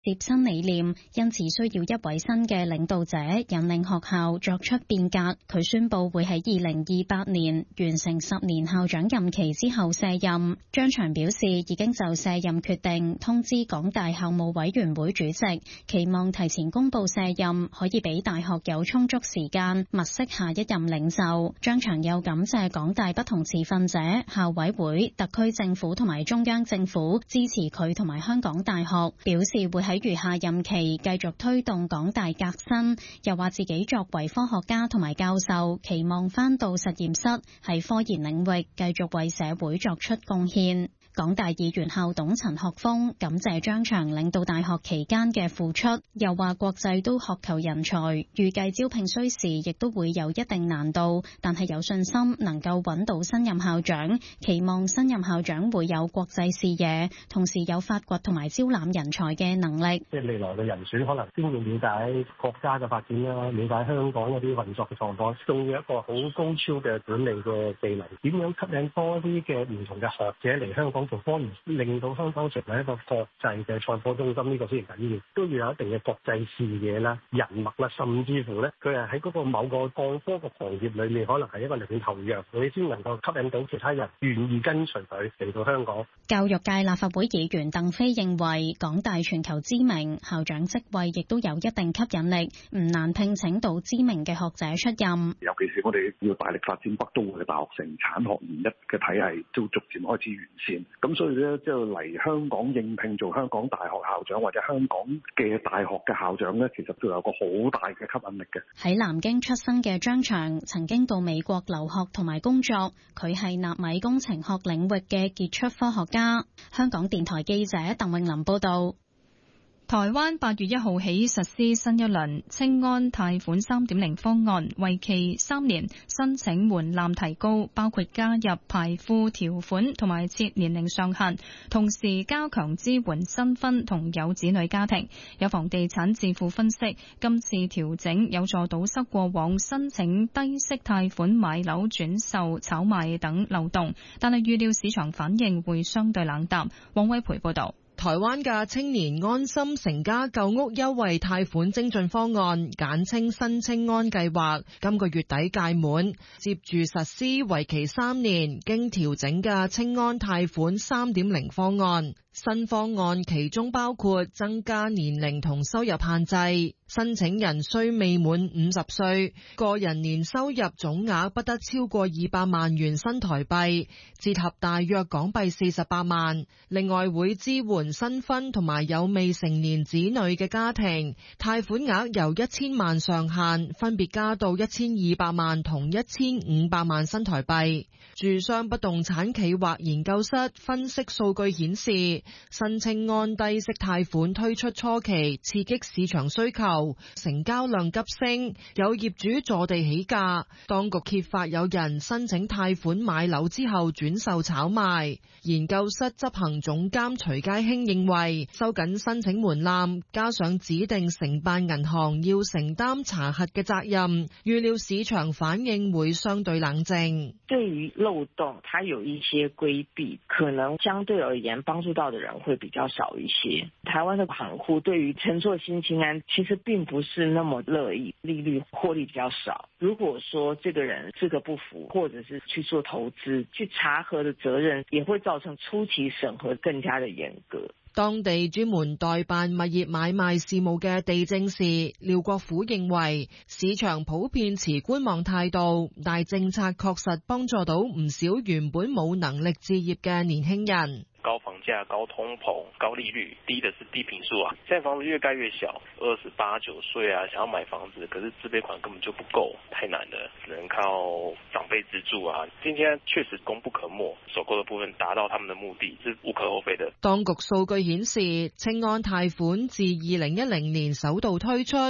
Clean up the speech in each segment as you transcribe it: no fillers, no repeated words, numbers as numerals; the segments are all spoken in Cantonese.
接新理念，因此需要一位新嘅領導者引領學校作出變革。佢宣布會喺2028年完成10年校長任期之後卸任。張翔表示已經就卸任決定通知港大校務委員會主席，期望提前公布卸任，可以俾大學有充足時間物色下一任領袖。張翔又感謝港大不同持份者、校委會、特區政府同埋中央政府支持佢同埋香港大學，表示會喺餘下任期繼續推動港大革新，又話自己作為科學家同埋教授，期望返到實驗室喺科研領域繼續為社會作出貢獻。港大議員校董陳學鋒感謝張翔領導大學期間嘅付出，又話國際都渴求人才，預計招聘需時亦都會有一定難度，但係有信心能夠揾到新任校長，期望新任校長會有國際視野，同時有發掘同埋招攬人才嘅能力。 即係未來嘅人選可能先要了解國家嘅發展啦，了解香港嗰啲運作嘅狀況，仲要一個好高超嘅管理嘅技能，點樣吸引多啲嘅唔同嘅學者嚟香港做科研，令到香港成為一個國際嘅創科中心，呢個先係緊要，都要有一定嘅國際視野啦、人脈啦，甚至乎咧，佢係喺嗰個某個創科嘅行業裏面，可能係一個領頭羊，你先能夠吸引到其他人願意跟隨佢嚟到香港。 教育界立法會議員鄧飛認為，港大全球知名，校長職位亦都有一定吸引力，唔難聘請到知名嘅學者出任。 尤其是我哋要大力發展北都會嘅大學城產學研一嘅體系，都逐漸開始完善。咁所以咧，即係嚟香港應聘做香港大學校長或者香港嘅大學嘅校長咧，其實都有個好大嘅吸引力嘅。 喺南京出生嘅張翔曾經到美國留學同埋工作，佢係納米工程學領域嘅傑出科學家。香港電台記者鄧詠琳報道。 台灣8月1號起實施新一輪青安貸款 3.0 方案，為期3年，申請門檻提高，包括加入排付條款同埋設年齡上限，同時加強支援新婚同有子女家庭。有房地產智庫分析，今次調整有助堵塞過往申請低息貸款買樓轉售炒賣等漏洞，但係預料市場反應會相對冷淡。王偉培報導。 台灣嘅青年安心成家購屋優惠貸款精進方案，簡稱新青安計劃，今個月底屆滿，接住實施為期3年，經調整嘅青安貸款 3.0 方案。新方案其中包括增加年齡同收入限制，申請人需未滿50歲，個人年收入總額不得超過200萬元新台幣，折合大約港幣48萬。另外會支援新婚同埋有未成年子女嘅家庭，貸款額由1000萬上限分別加到1200萬同1500萬新台幣。住商不動產企劃研究室分析數據顯示，新青安低息貸款推出初期刺激市場需求，成交量急升，有業主坐地起價。當局揭發有人申請貸款買樓之後轉售炒賣。研究室執行總監徐佳興認為，收緊申請門檻，加上指定承辦銀行要承擔查核嘅責任，預料市場反應會相對冷靜。 對於漏洞，它有一些規避，可能相對而言幫助到的人會比較少一些。台灣的行戶對於承做新青安其實並不是那麼樂意，利率獲利比較少。如果說這個人資格不符，或者是去做投資，去查核的責任也會造成初期審核更加的嚴格。 當地專門代辦物業買賣事務嘅地政士廖國虎認為，市場普遍持觀望態度，但政策確實幫助到唔少原本冇能力置業嘅年輕人。 高房價、高通膨、高利率，低的是低坪數啊！現在房子越蓋越小，28、9歲啊，想要買房子，可是自備款根本就不夠，太難了，只能靠長輩資助啊。今天確實功不可沒，首購的部分達到他們的目的是無可厚非的。 當局數據顯示，青安貸款自2010年首度推出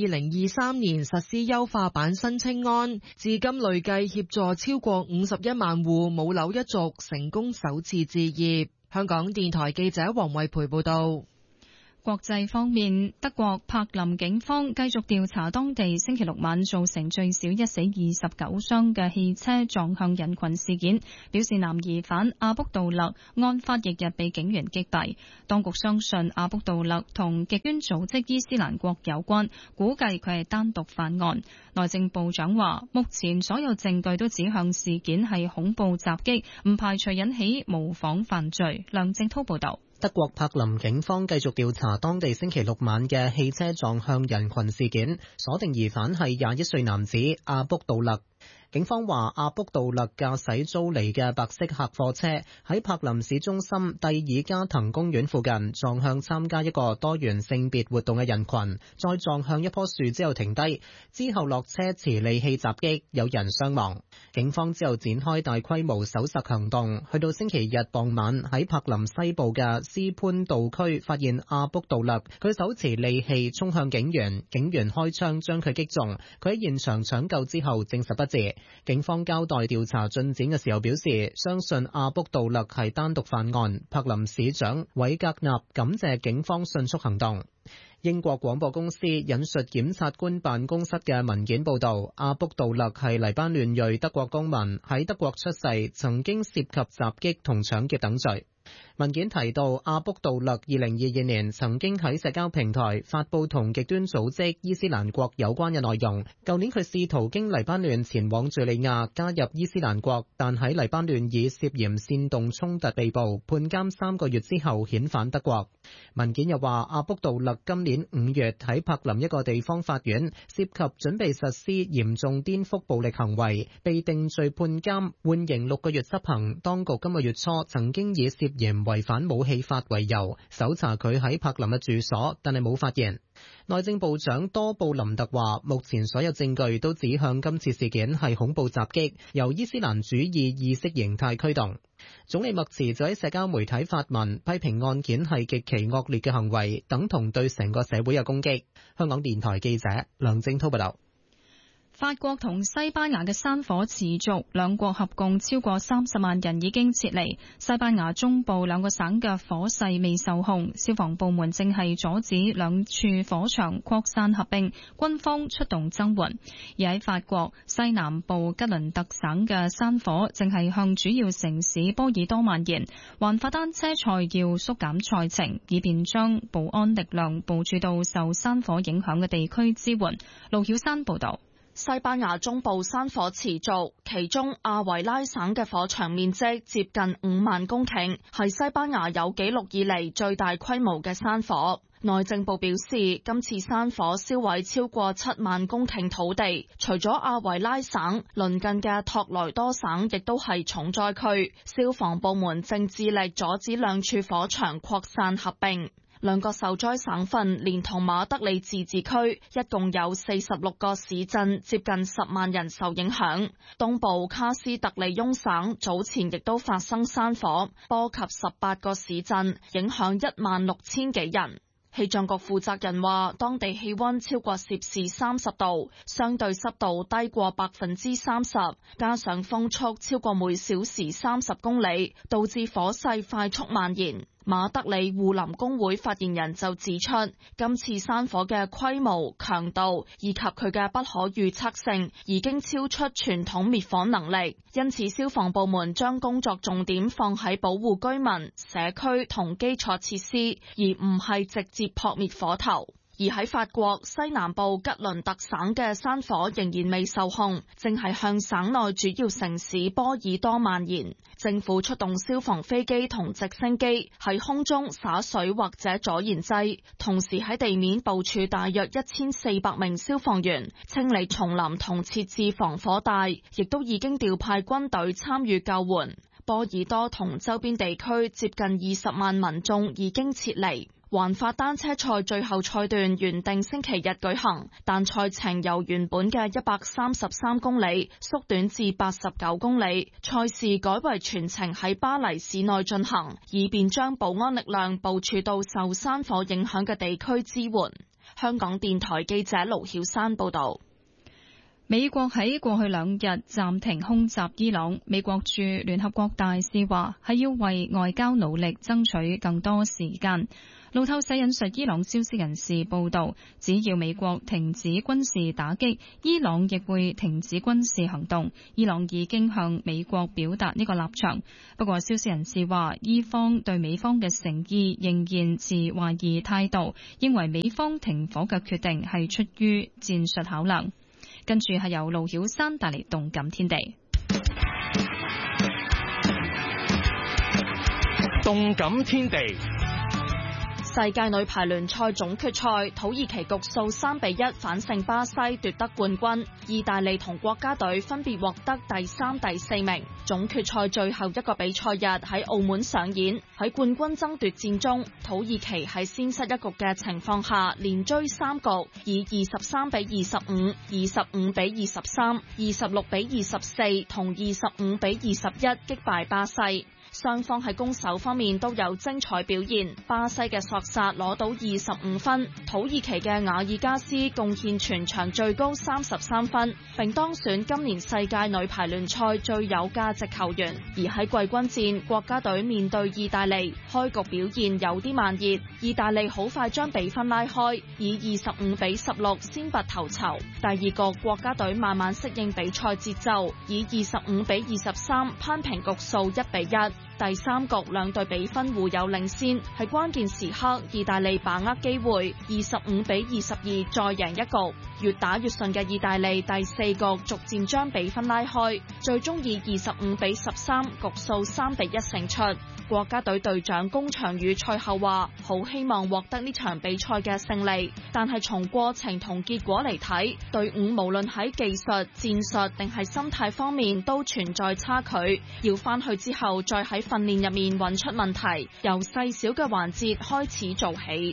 ，2023年實施優化版新青安，至今累計協助超過51萬戶冇樓一族成功首次置業。香港電台記者黃慧培報道。 國際方面，德國柏林警方繼續調查當地星期六晚造成最少一死29傷嘅汽車撞向人群事件，表示男疑犯阿卜杜勒案發翌日被警員擊斃。當局相信阿卜杜勒同極端組織伊斯蘭國有關，估計佢係單獨犯案。內政部長話，目前所有證據都指向事件係恐怖襲擊，唔排除引起模仿犯罪。梁正濤報道。 德國柏林警方繼續調查當地星期六晚嘅汽車撞向人群事件，鎖定疑犯係21歲男子阿卜杜勒。警方話，阿卜杜勒駕駛租嚟嘅白色客貨車喺柏林市中心蒂爾加滕公園附近撞向參加一個多元性別活動嘅人群，再撞向一棵樹之後停低，之後落車持利器襲擊，有人傷亡。警方之後展開大規模搜索行動，去到星期日傍晚喺柏林西部嘅斯潘道區發現阿卜杜勒，佢手持利器衝向警員，警員開槍將佢擊中，佢喺現場搶救之後證實不治。警方交代調查進展嘅時候表示，相信阿卜杜勒係單獨犯案。柏林市長韋格納感謝警方迅速行動。英國廣播公司引述檢察官辦公室嘅文件報道，阿卜杜勒係黎巴嫩裔德國公民，喺德國出世，曾經涉及襲擊同搶劫等罪。文件提到，阿卜杜勒2022年曾經喺社交平台發布同極端組織伊斯蘭國有關嘅內容。舊年佢試圖經黎巴嫩前往敘利亞加入伊斯蘭國，但喺黎巴嫩以涉嫌煽動衝突被捕，判監3個月之後遣返德國。文件又話，阿卜杜勒今年5月喺柏林一個地方法院涉及準備實施嚴重顛覆暴力行為，被定罪判監，緩刑6個月執行。當局今個月初曾經以涉嫌違反武器法為由搜查佢喺柏林嘅住所，但係冇發現。內政部長多布林特話，目前所有證據都指向今次事件係恐怖襲擊，由伊斯蘭主義意識形態驅動。總理默茨就喺社交媒體發文，批評案件係極其惡劣嘅行為，等同對成個社會嘅攻擊。香港電台記者梁正濤報道。 法國同西班牙嘅山火持續，兩國合共超過30萬人已經撤離。西班牙中部兩個省嘅火勢未受控，消防部門正係阻止兩處火場擴散合併，軍方出動增援。而喺法國西南部吉倫特省嘅山火正係向主要城市波爾多蔓延，環法單車賽要縮減賽程，以便將保安力量部署到受山火影響嘅地區支援。盧曉山報道。 西班牙中部山火持續，其中阿維拉省嘅火場面積接近5萬公頃，係西班牙有紀錄以嚟最大規模嘅山火。內政部表示，今次山火燒毀超過7萬公頃土地，除咗阿維拉省，鄰近嘅托萊多省亦都係重災區。消防部門正致力阻止兩處火場擴散合併。兩個受災省份連同馬德里自治區，一共有46個市鎮，接近10萬人受影響。東部卡斯特利翁省早前亦都發生山火，波及18個市鎮，影響16000幾人。氣象局負責人話，當地氣溫超過攝氏30度，相對濕度低過30%，加上風速超過每小時30公里，導致火勢快速蔓延。馬德里護林工會發言人就指出，今次山火嘅規模、強度以及佢嘅不可預測性已經超出傳統滅火能力，因此消防部門將工作重點放喺保護居民、社區同基礎設施，而唔係直接撲滅火頭。而喺法國西南部吉倫特省嘅山火仍然未受控，正係向省內主要城市波爾多蔓延。政府出動消防飛機同直升機喺空中灑水或者阻燃劑，同時喺地面部署大約1400名消防員清理叢林同設置防火帶，亦都已經調派軍隊參與救援。波爾多同周邊地區接近20萬民眾已經撤離。環法單車賽最後賽段原定星期日舉行，但賽程由原本嘅133公里縮短至89公里，賽事改為全程喺巴黎市內進行，以便將保安力量部署到受山火影響嘅地區支援。香港電台記者盧曉山報道。 美國喺過去2日暫停空襲伊朗，美國駐聯合國大使話係要為外交努力爭取更多時間。路透社引述伊朗消息人士報道，只要美國停止軍事打擊，伊朗亦會停止軍事行動。伊朗已經向美國表達呢個立場，不過消息人士話，伊方對美方嘅誠意仍然持懷疑態度，認為美方停火嘅決定係出於戰術考量。跟住係由盧曉山帶嚟動感天地。 動感天地。 世界女排聯賽總決賽，土耳其局數3-1反勝巴西奪得冠軍，意大利同國家隊分別獲得第3、第4名。總決賽最後一個比賽日喺澳門上演，喺冠軍爭奪戰中，土耳其喺先失一局嘅情況下，連追3局，以23-25、25-23、26-24同25-21擊敗巴西。雙方喺攻守方面都有精彩表現，巴西嘅索薩攞到25分，土耳其嘅瓦爾加斯貢獻全場最高33分，並當選今年世界女排聯賽最有價值球員。而喺季軍戰，國家隊面對意大利，開局表現有啲慢熱，意大利好快將比分拉開，以25-16先拔頭籌。第二局國家隊慢慢適應比賽節奏，以25-23攀平局數1-1。第三局兩隊比分互有領先，喺關鍵時刻，意大利把握機會，25-22再贏一局。越打越順嘅意大利第四局逐漸將比分拉開，最終以25-13局數3-1勝出。國家隊隊長龔翔宇賽後話：好希望獲得呢場比賽嘅勝利，但係從過程同結果嚟睇，隊伍無論喺技術、戰術定係心態方面都存在差距，要返去之後再喺訓練入面揾出問題，由細小嘅環節開始做起。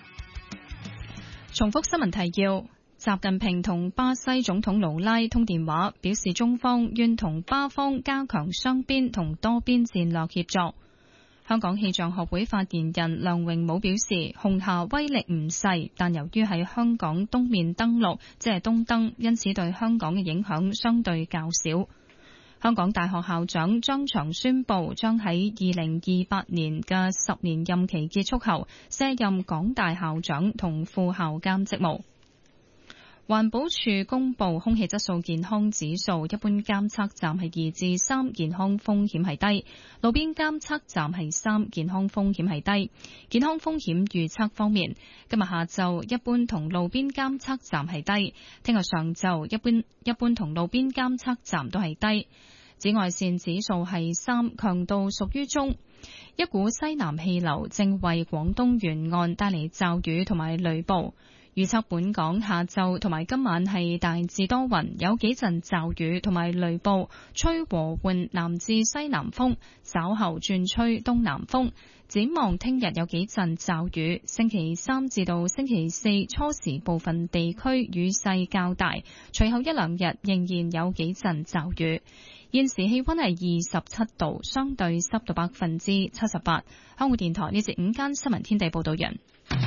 重複新聞提要：習近平同巴西總統盧拉通電話，表示中方願同巴方加強雙邊同多邊戰略協作。香港氣象學會發言人梁榮武表示，紅霞威力唔細，但由於喺香港東面登陸，即係東登，因此對香港嘅影響相對較少。香港大學校長張翔宣布，將喺2028年嘅10年任期結束後，卸任港大校長同副校監職務。環保署公布空氣質素健康指數，一般監測站係2至3，健康風險係低；路邊監測站係3，健康風險係低。健康風險預測方面，今日下晝一般同路邊監測站係低，聽日上晝一般同路邊監測站都係低。紫外線指數係3，強度屬於中。一股西南氣流正為廣東沿岸帶嚟驟雨同埋雷暴。預測本港下晝同埋今晚係大致多雲，有幾陣驟雨同埋雷暴，吹和緩南至西南風，稍後轉吹東南風。展望聽日有幾陣驟雨，星期3至到星期4初時部分地區雨勢較大，隨後一兩日仍然有幾陣驟雨。現時氣溫係27度，相對濕度78%。香港電台呢節午間新聞天地報道人。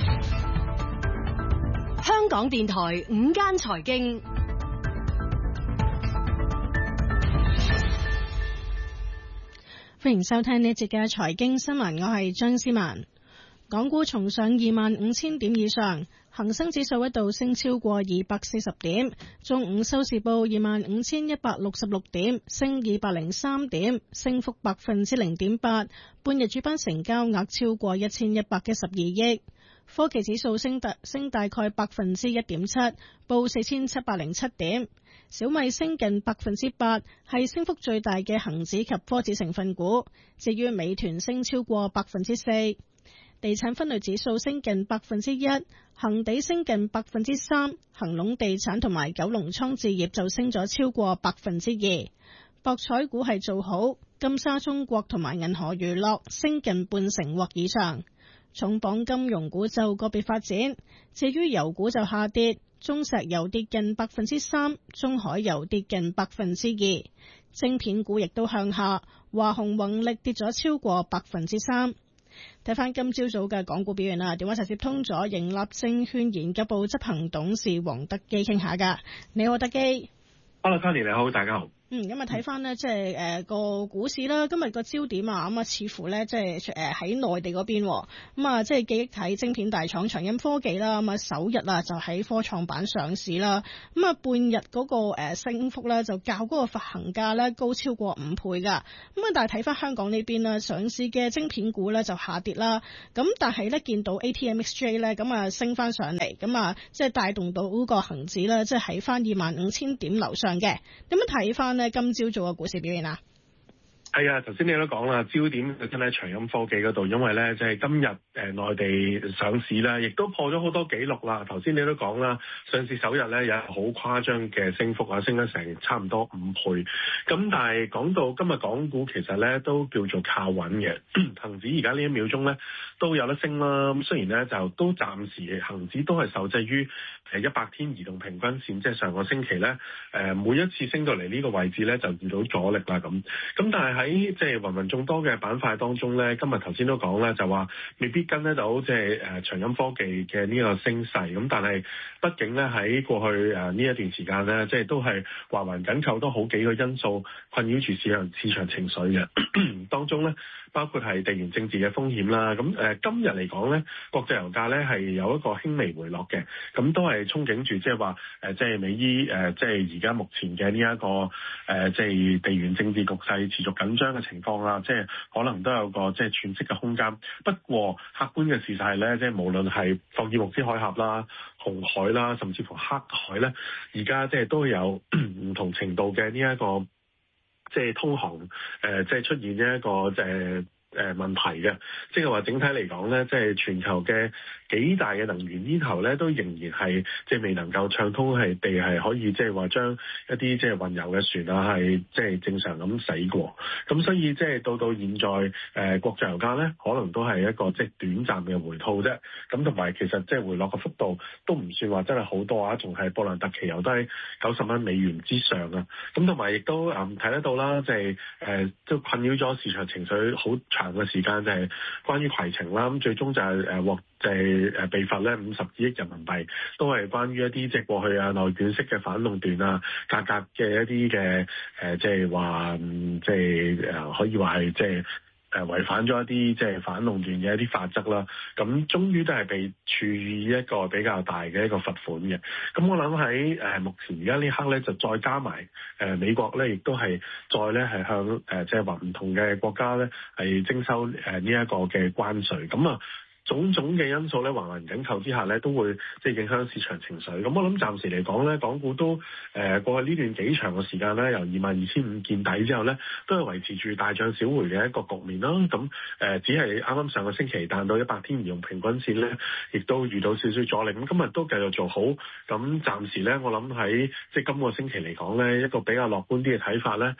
香港電台午間財經，歡迎收聽呢一節嘅財經新聞，我係張思文。港股重上25,000點以上，恒生指數一度升超過240點，中午收市報25,166點，升203點，升幅0.8%。半日主板成交額超過1,112億。科技指數升大概1.7%，報4,707點。小米升近8%，係升幅最大嘅恒指及科指成分股。至於美團升超過4%。地產分類指數升近1%，恒地升近3%，恒隆地產同埋九龍倉置業就升咗超過2%。博彩股係做好，金沙中國同埋銀河娛樂升近半成或以上。重磅金融股就個別發展，至於油股就下跌，中石油跌近3%，中海油跌近2%。晶片股亦都向下，華虹宏力跌咗超過3%。睇翻今朝早嘅港股表現啦，電話就接通咗盈立證券研究部執行董事黃德基傾下噶。你好，德基。 Hello，Tony 你好，大家好。 咁啊睇翻呢，即係個股市啦，今日個焦點啊，咁啊似乎咧即係喺內地嗰邊，咁啊即係記憶體晶片大廠長鑫科技啦，咁啊首日啊就喺科創板上市啦，咁啊半日嗰個升幅咧就較嗰個發行價咧高超過5倍噶，咁啊但係睇翻香港呢邊啦，上市嘅晶片股咧就下跌啦，咁但係咧見到 ATMXJ 咧咁啊升翻上嚟，咁啊即係帶動到嗰個恒指咧即係喺翻25,000點樓上嘅，點樣睇翻今朝做嘅股市表現啊？ 係啊，頭先你都講啦，焦點就真係長鑫科技嗰度，因為咧即係今日內地上市啦，亦都破咗好多紀錄啦。頭先你都講啦，上市首日咧有好誇張嘅升幅啊，升咗成差唔多5倍。咁但係講到今日港股其實咧都叫做靠穩嘅，恒指而家呢一秒鐘咧都有得升啦。咁雖然咧就都暫時恒指都係受制於100天移動平均線，即係上個星期咧每一次升到嚟呢個位置咧就遇到阻力啦咁。咁但係喺即係芸芸眾多嘅板塊當中咧，今日頭先都講啦，就話未必跟得到即係長鑫科技嘅呢個升勢。咁但係畢竟咧喺過去呢一段時間咧，即係都係環環緊扣都好幾個因素困擾住市場情緒嘅。當中咧包括係地緣政治嘅風險啦。咁今日嚟講咧，國際油價咧係有一個輕微回落嘅。咁都係憧憬住即係話即係美伊即係而家目前嘅呢一個即係地緣政治局勢持續緊張嘅情況啦，即係可能都有個即係喘息嘅空間。不過客觀嘅事實係咧，即係無論係霍爾木茲海峽啦、紅海啦，甚至乎黑海咧，而家即係都有唔同程度嘅呢一個即係通航即係出現呢一個問題嘅，即係話整體嚟講咧，即係全球嘅幾大嘅能源呢頭咧，都仍然係即係未能夠暢通係地係可以即係話將一啲即係運油嘅船啊係即係正常咁駛過。咁所以即係到現在國際油價咧，可能都係一個即係短暫嘅回吐啫。咁同埋其實即係回落嘅幅度都唔算話真係好多啊，仲係布蘭特期油都喺90美元之上啊。咁同埋亦都睇得到啦，即係都困擾咗市場情緒好長嘅時間，就係關於攜程啦。咁最終就係獲就係被罰咧50幾億人民幣，都係關於一啲即係過去內卷式嘅反壟斷啊，價格嘅一啲嘅即係話即係可以話係即係違反咗一啲即係反壟斷嘅一啲法則啦。咁終於都係被處以一個比較大嘅一個罰款嘅。咁我諗喺目前而家呢刻咧，就再加埋美國咧，亦都係再咧係向即係話唔同嘅國家咧係徵收呢一個嘅關稅。咁啊，種種嘅因素咧，環環緊扣之下咧，都會即係影響市場情緒。咁我諗暫時嚟講咧，港股都過去呢段幾長嘅時間咧，由22,500見底之後咧，都係維持住大漲小回嘅一個局面啦。咁只係啱啱上個星期彈到100天移動平均線咧，亦都遇到少少阻力。咁今日都繼續做好。咁暫時咧，我諗喺即係今個星期嚟講咧，一個比較樂觀啲嘅睇法咧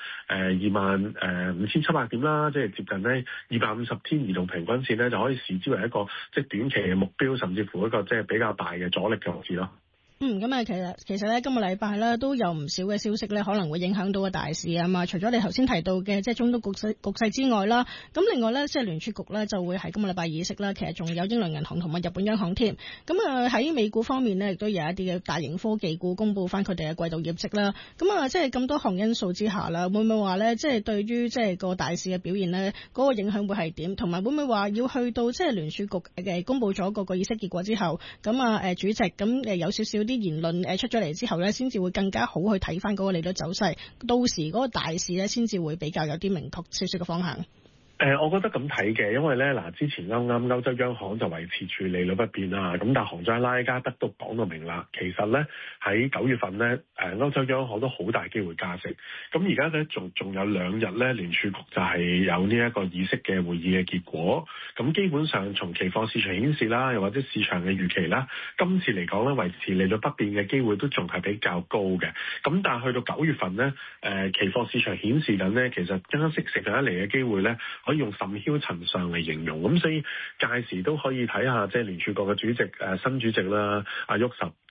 ，25,700點啦，即係接近咧250天移動平均線咧，就可以視之為一個即係短期嘅目標，甚至乎一個即係比較大嘅阻力嘅位置咯。 咁啊，其實咧，今個禮拜咧都有唔少嘅消息咧，可能會影響到個大市啊嘛。除咗你頭先提到嘅即係中東局勢之外啦，咁另外咧，即係聯儲局咧就會喺今個禮拜議息啦。其實仲有英倫銀行同埋日本央行添。咁啊喺美股方面呢，亦都有一啲嘅大型科技股公佈翻佢哋嘅季度業績啦。咁啊，即係咁多項因素之下啦，會唔會話咧，即係對於即係個大市嘅表現呢，嗰個影響會係點？同埋會唔會話要去到即係聯儲局嘅公佈咗個議息結果之後，咁啊主席咁有少少啲言論出咗嚟之後咧，先至會更加好去睇翻嗰個利率走勢，到時嗰個大市咧先至會比較有啲明確少少嘅方向。 我覺得咁睇嘅，因為咧之前啱啱歐洲央行就維持住利率不變啦，咁但係行長拉加德都講到明啦，其實咧喺9月份咧歐洲央行都好大機會加息，咁而家咧仲有2日咧聯儲局就係有呢一個議息嘅會議嘅結果，咁基本上從期貨市場顯示啦，又或者市場嘅預期啦，今次嚟講咧維持利率不變嘅機會都仲係比較高嘅，咁但係去到9月份咧期貨市場顯示緊咧，其實加息食緊一嚟嘅機會咧，可以用甚囂塵上嚟形容，咁所以屆時都可以睇下即係聯儲局嘅主席新主席啦，阿沃什，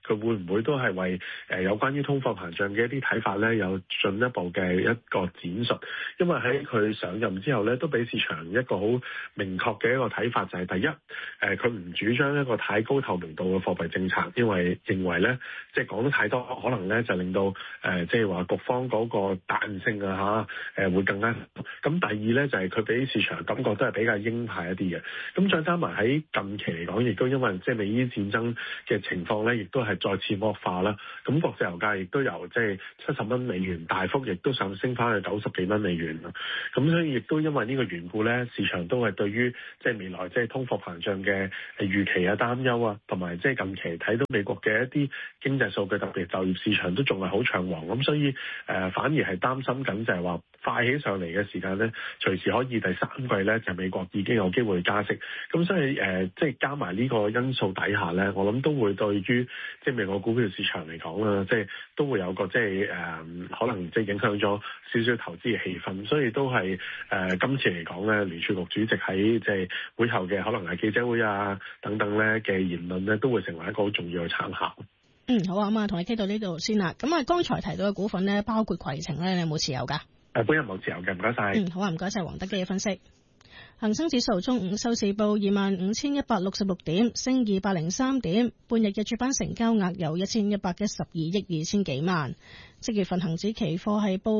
佢會唔會都係為有關於通貨膨脹嘅一啲睇法咧有進一步嘅一個展述？因為喺佢上任之後咧，都俾市場一個好明確嘅一個睇法，就係第一，佢唔主張一個太高透明度嘅貨幣政策，因為認為咧，即係講得太多，可能咧就令到即係話局方嗰個彈性啊會更加。咁第二咧就係佢俾市場感覺都係比較鷹派一啲嘅。咁再加埋喺近期嚟講，亦都因為即係美伊戰爭嘅情況咧，亦都係再次惡化啦。咁國際油價亦都由即係70蚊美元大幅亦都上升翻去90幾蚊美元啦。咁所以亦都因為呢個緣故咧，市場都係對於即係未來即係通貨膨脹嘅預期啊、擔憂啊，同埋即係近期睇到美國嘅一啲經濟數據，特別就業市場都仲係好暢旺。咁所以反而係擔心緊就係話快起上嚟嘅時間咧，隨時可以第三季咧就美國已經有機會加息。咁所以即係加埋呢個因素底下咧，我諗都會對於即係美國股票市場嚟講啦，即係都會有個即係可能即係影響咗少少投資嘅氣氛。所以都係今次嚟講咧，聯儲局主席喺即係會後嘅可能係記者會啊等等咧嘅言論咧，都會成為一個好重要嘅參考。 好啊，咁啊，同你傾到呢度先啦。咁啊，剛才提到嘅股份咧，包括攜程咧，你有冇持有㗎？ 本人冇持有嘅，唔該晒。 好啊，唔該晒黃德基嘅分析。恒生指數中午收市報25,166點，升203點。半日嘅主板成交額有1112億2千幾萬。即月份恒指期貨係報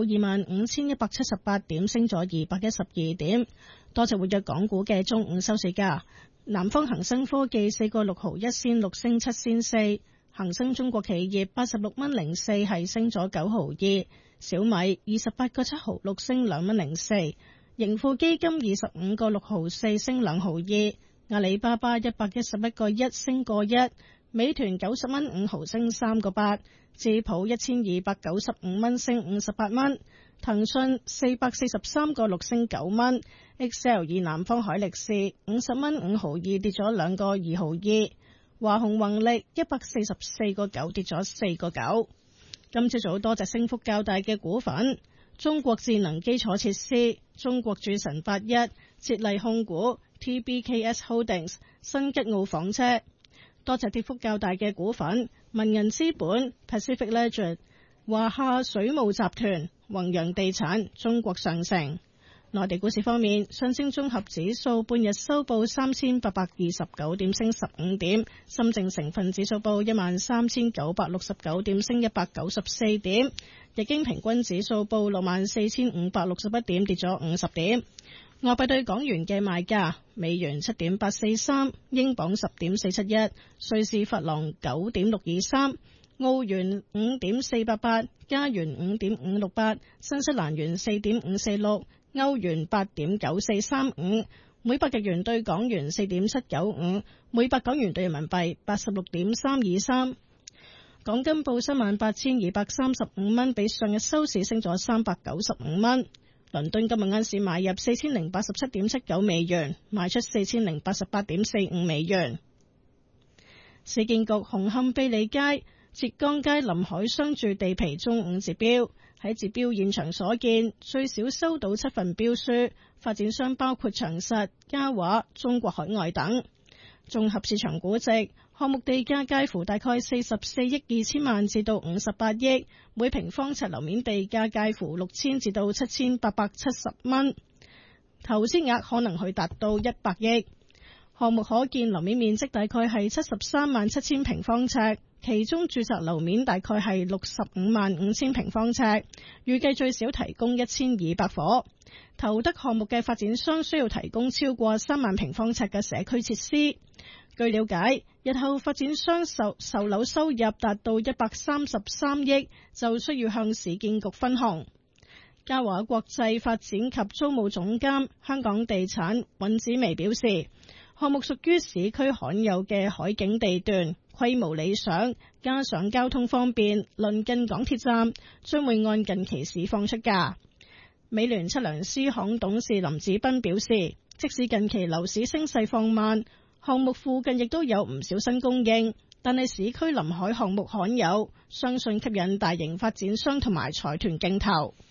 25,178點，升咗212點。多隻活躍港股嘅中午收市價。南方恒生科技4個6毫1仙6升7仙4，恒生中國企業86蚊04係升咗9毫2，小米28個7毫6升2蚊04。盈富基金25個6毫4升2毫2，阿里巴巴111個1升個1，美團90蚊5毫升3個8，智普1295蚊升58蚊，騰訊443個6升9蚊 ，Excel 以南方海力士50蚊5毫2跌咗2個2毫2，華虹宏力144個9跌咗4個9。今朝早多隻升幅較大嘅股份。中國智能基礎設施、中國主神81、捷麗控股、TBKS Holdings、新吉奧房車。多隻跌幅較大嘅股份，民銀資本、Pacific Legend、華夏水務集團、宏洋地產、中國上城。內地股市方面，上證綜合指數半日收報3829點，升15點；深證成分指數報13969點，升194點；日經平均指數報64561點，跌咗50點。外幣對港元嘅賣價：美元7.843，英鎊10.471，瑞士法郎9.623，澳元5.488，加元5.568，新西蘭元4.546。歐元8.9435，每百日元對港元4.795，每百港元對人民幣86.323。港金報38,235蚊，比上日收市升咗395蚊。倫敦今日晏市買入4087.79美元，賣出4088.45美元。市建局紅磡庇利街、浙江街臨海商住地皮中午截標。喺截標現場所見，最少收到7份標書，發展商包括長實、嘉華、中國海外等。綜合市場估值，項目地價介乎大概44億2千萬至到58億，每平方尺樓面地價介乎6000至到7870蚊，投資額可能去達到100億。項目可建樓面面積大概係73萬7千平方尺。其中住宅樓面大概係65萬5千平方尺，預計最少提供1200伙。投得項目嘅發展商需要提供超過3萬平方尺嘅社區設施。據了解，日後發展商售樓收入達到133億，就需要向市建局分紅。嘉華國際發展及租務總監香港地產尹子薇表示，項目屬於市區罕有嘅海景地段，規模理想，加上交通方便，鄰近港鐵站，將會按近期市況出價。美聯測量師行董事林子斌表示，即使近期樓市升勢放慢，項目附近亦都有唔少新供應，但係市區臨海項目罕有，相信吸引大型發展商同埋財團競投。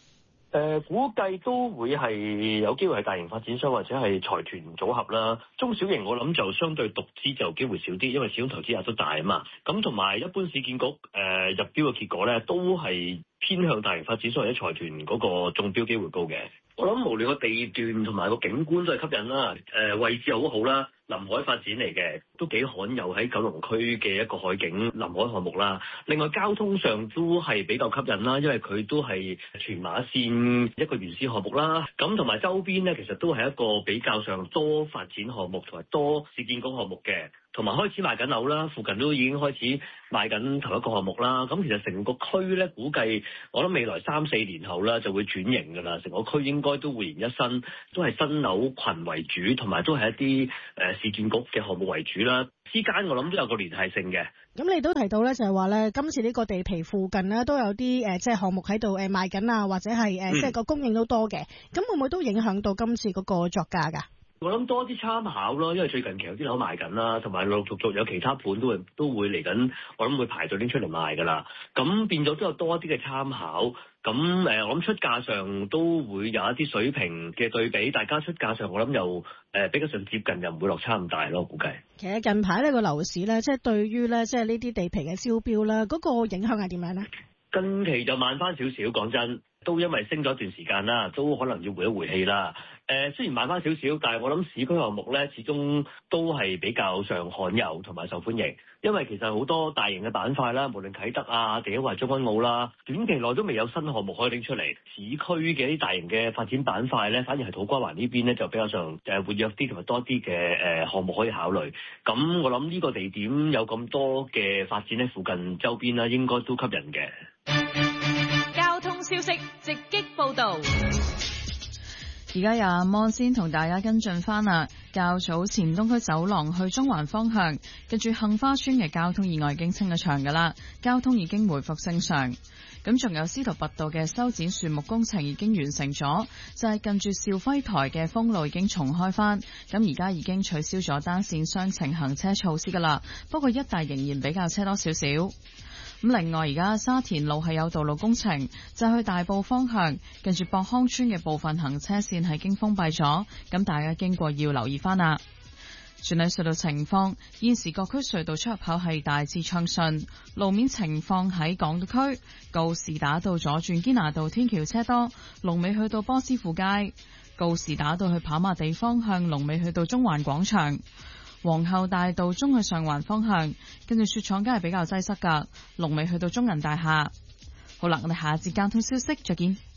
估計都會係有機會係大型發展商或者係財團組合啦。中小型我諗就相對獨資就機會少啲，因為始終投資額都大啊嘛。咁同埋一般市建局入標嘅結果咧，都係偏向大型發展商或者財團嗰個中標機會高嘅。我諗無論個地段同埋個景觀都係吸引啦，位置又好好啦，臨海發展嚟嘅，都幾罕有喺九龍區嘅一個海景臨海項目啦。另外交通上都係比較吸引啦，因為佢都係全馬線一個沿線項目啦。咁同埋周邊咧，其實都係一個比較上多發展項目同埋多市建局項目嘅。同埋開始賣緊樓啦，附近都已經開始賣緊同一個項目啦。咁其實成個區咧，估計我諗未來3-4年後啦就會轉型㗎啦。成個區應該都會煥然一新，都係新樓群為主，同埋都係一啲市建局嘅項目為主啦。之間我諗都有個聯繫性嘅。 咁你都提到咧，就係話咧，今次呢個地皮附近咧都有啲即係項目喺度賣緊啊，或者係即係個供應都多嘅。咁會唔會都影響到今次嗰個作價㗎？ 我諗多啲參考咯，因為最近其實有啲樓賣緊啦，同埋陸陸續續有其他盤都會嚟緊，我諗會排隊拎出嚟賣㗎啦。咁變咗都有多一啲嘅參考。咁我諗出價上都會有一啲水平嘅對比，大家出價上我諗又比較上接近，又唔會落差咁大咯，估計。其實近排呢個樓市咧，即係對於咧即係呢啲地皮嘅招標啦，嗰個影響係點樣咧？ 近期就慢翻少少，講真，都因為升咗一段時間啦，都可能要回一回氣啦。雖然慢翻少少，但係我諗市區項目咧，始終都係比較上罕有同埋受歡迎，因為其實好多大型嘅板塊啦，無論啟德啊、地一或將軍澳啦，短期內都未有新項目可以拎出嚟。市區嘅啲大型嘅發展板塊咧，反而係土瓜灣呢邊咧就比較上活躍啲，同埋多啲嘅項目可以考慮。咁我諗呢個地點有咁多嘅發展喺附近周邊啦，應該都吸引嘅。 交通消息直擊報導。 而家有阿摩先同大家跟進翻啦。較早前東區走廊去中環方向，跟住杏花邨嘅交通意外已經清咗場噶啦，交通已經回復正常。咁仲有司徒拔道嘅修剪樹木工程已經完成咗，就係近住兆輝台嘅封路已經重開翻。咁而家已經取消咗單線雙程行車措施噶啦，不過一帶仍然比較車多少少。咁另外而家沙田路係有道路工程，就去大埔方向，近住博康村嘅部分行車線係經封閉咗，咁大家經過要留意翻啦。全體隧道情況，現時各區隧道出入口係大致暢順，路面情況喺港島區告士打道左轉堅拿道天橋車多，龍尾去到波斯富街；告士打道去跑馬地方向，龍尾去到中環廣場。皇后大道中去上環方向，跟住雪廠街係比較擠塞噶，龍尾去到中銀大廈。好啦，我哋下一節交通消息再見。